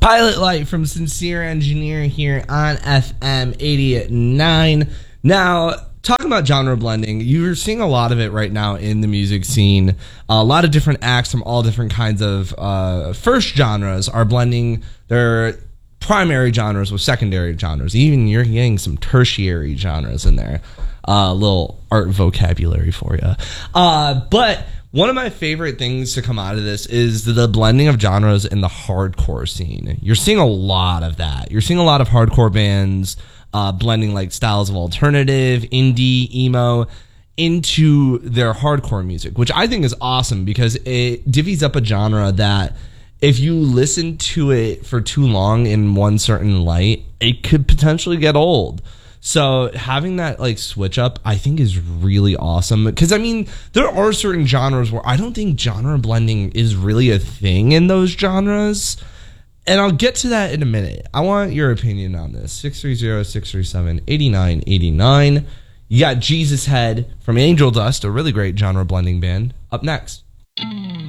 Pilot Light from Sincere Engineer here on FM 89. Now, talking about genre blending, you're seeing a lot of it right now in the music scene. A lot of different acts from all different kinds of first genres are blending their primary genres with secondary genres. Even you're getting some tertiary genres in there. Little art vocabulary for you. But one of my favorite things to come out of this is the blending of genres in the hardcore scene. You're seeing a lot of that. You're seeing a lot of hardcore bands blending like styles of alternative, indie, emo into their hardcore music, which I think is awesome because it divvies up a genre that if you listen to it for too long in one certain light, it could potentially get old. So having that like switch up, I think is really awesome. Because I mean, there are certain genres where I don't think genre blending is really a thing in those genres. And I'll get to that in a minute. I want your opinion on this. 630-637-8989. You got Jesus Head from Angel Dust, a really great genre blending band, up next.